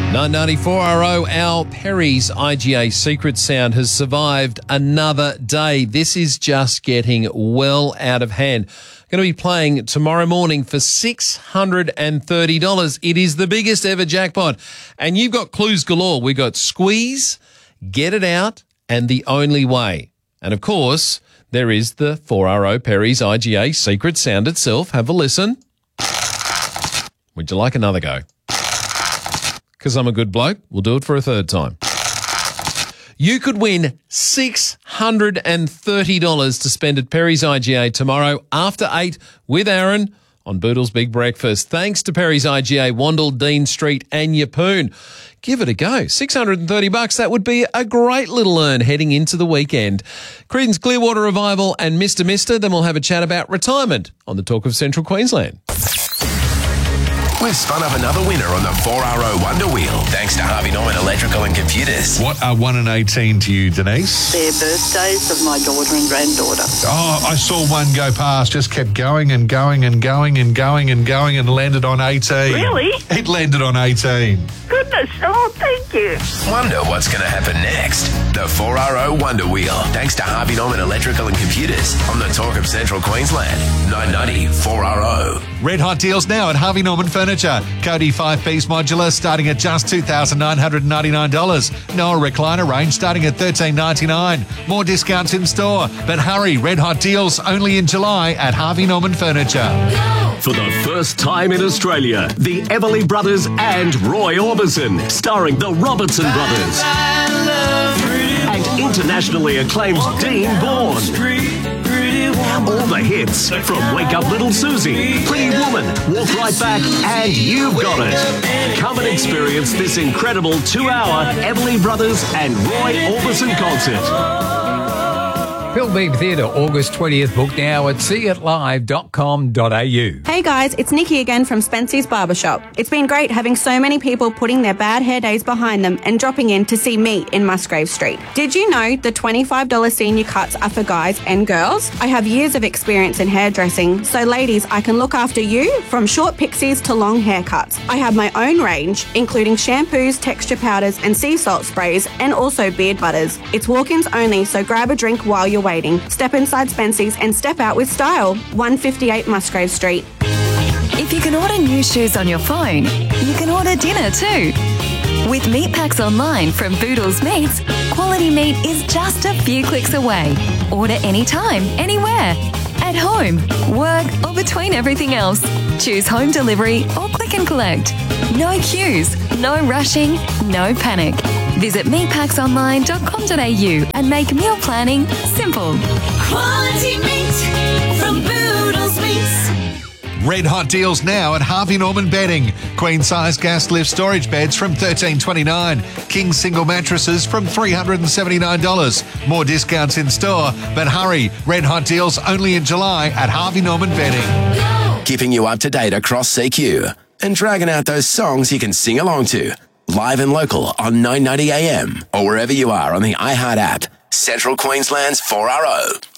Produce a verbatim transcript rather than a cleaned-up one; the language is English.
nine ninety-four R O, our Perry's I G A Secret Sound has survived another day. This is just getting well out of hand. Going to be playing tomorrow morning for six hundred thirty dollars. It is the biggest ever jackpot. And you've got clues galore. We've got squeeze, get it out, and the only way. And of course, there is the four R O Perry's I G A Secret Sound itself. Have a listen. Would you like another go? Because I'm a good bloke, we'll do it for a third time. You could win six hundred thirty dollars to spend at Perry's I G A tomorrow after eight with Aaron on Boodle's Big Breakfast. Thanks to Perry's I G A, Wandle, Dean Street and Yeppoon. Give it a go. six hundred thirty bucks. That would be a great little earn heading into the weekend. Creedence Clearwater Revival and Mister Mister. Then we'll have a chat about retirement on the Talk of Central Queensland. We've spun up another winner on the four R O Wonder Wheel, thanks to Harvey Norman Electrical and Computers. What are one and eighteen to you, Denise? They're birthdays of my daughter and granddaughter. Oh, I saw one go past, just kept going and going and going and going and going and landed on eighteen. Really? It landed on eighteen. Goodness, oh, thank you. Wonder what's going to happen next. The four R O Wonder Wheel, thanks to Harvey Norman Electrical and Computers on the Talk of Central Queensland. nine ninety four R O. Red hot deals now at Harvey Norman Furniture. Cody five-piece modular starting at just two thousand nine hundred ninety-nine dollars. Noah recliner range starting at thirteen ninety-nine dollars. More discounts in store. But hurry, red hot deals only in July at Harvey Norman Furniture. For the first time in Australia, the Everly Brothers and Roy Orbison, starring the Robertson Brothers. And internationally acclaimed Dean Bourne. All the hits from Wake Up Little Susie, Pretty Woman, Walk Right Back, and You've Got It. Come and experience this incredible two-hour Everly Brothers and Roy Orbison concert. Phil Beebe Theatre, August twentieth. Book now at see it live dot com dot a u. Hey guys, it's Nikki again from Spency's Barbershop. It's been great having so many people putting their bad hair days behind them and dropping in to see me in Musgrave Street. Did you know the twenty-five dollars senior cuts are for guys and girls? I have years of experience in hairdressing, so ladies, I can look after you from short pixies to long haircuts. I have my own range, including shampoos, texture powders and sea salt sprays, and also beard butters. It's walk-ins only, so grab a drink while you're waiting. Step inside Spency's and step out with style. one fifty-eight Musgrave Street. If you can order new shoes on your phone, you can order dinner too. With meat packs online from Boodles Meats, quality meat is just a few clicks away. Order anytime, anywhere. At home, work, or between everything else. Choose home delivery or click and collect. No queues, no rushing, no panic. Visit meat packs online dot com dot a u and make meal planning simple. Quality meat from Boodles Meats. Red hot deals now at Harvey Norman Bedding. Queen size gas lift storage beds from thirteen twenty-nine. King single mattresses from three hundred seventy-nine dollars. More discounts in store, but hurry, red hot deals only in July at Harvey Norman Bedding. Keeping you up to date across C Q and dragging out those songs you can sing along to. Live and local on nine ninety A M or wherever you are on the iHeart app. Central Queensland's four R O.